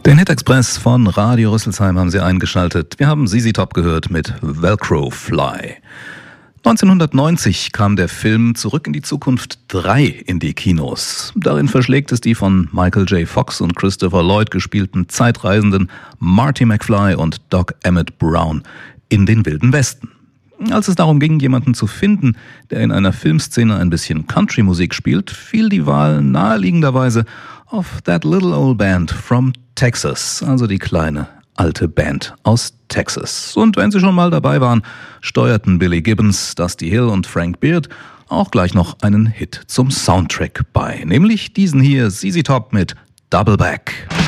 Den Hit Express von Radio Rüsselsheim haben Sie eingeschaltet. Wir haben ZZ Top gehört mit Velcro Fly. 1990 kam der Film Zurück in die Zukunft 3 in die Kinos. Darin verschlägt es die von Michael J. Fox und Christopher Lloyd gespielten Zeitreisenden Marty McFly und Doc Emmett Brown in den Wilden Westen. Als es darum ging, jemanden zu finden, der in einer Filmszene ein bisschen Country-Musik spielt, fiel die Wahl naheliegenderweise auf That Little Old Band from Texas, also die kleine alte Band aus Texas. Und wenn sie schon mal dabei waren, steuerten Billy Gibbons, Dusty Hill und Frank Beard auch gleich noch einen Hit zum Soundtrack bei, nämlich diesen hier, ZZ Top mit Double Back.